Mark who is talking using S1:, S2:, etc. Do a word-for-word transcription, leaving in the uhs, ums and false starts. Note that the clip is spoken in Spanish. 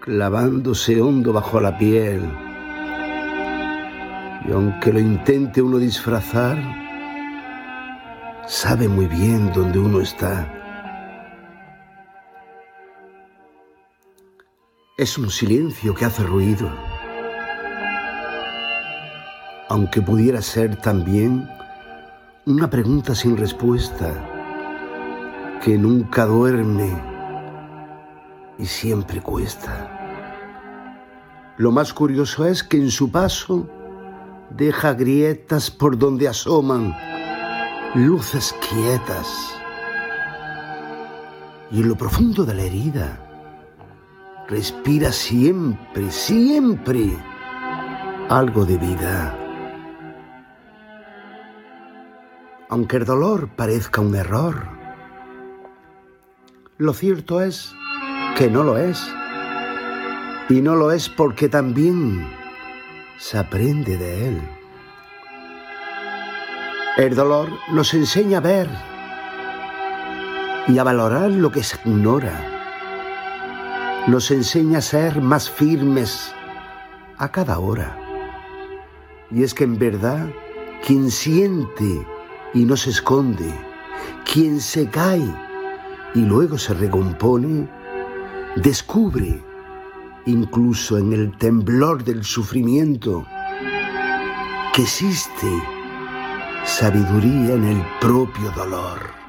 S1: clavándose hondo bajo la piel. Y aunque lo intente uno disfrazar, sabe muy bien dónde uno está. Es un silencio que hace ruido, aunque pudiera ser también una pregunta sin respuesta, que nunca duerme y siempre cuesta. Lo más curioso es que en su paso deja grietas por donde asoman luces quietas, y en lo profundo de la herida respira siempre, siempre algo de vida. Aunque el dolor parezca un error, lo cierto es que no lo es. Y no lo es porque también se aprende de él. El dolor nos enseña a ver y a valorar lo que se ignora. Nos enseña a ser más firmes a cada hora. Y es que en verdad, quien siente y no se esconde, quien se cae y luego se recompone, descubre, incluso en el temblor del sufrimiento, que existe sabiduría en el propio dolor.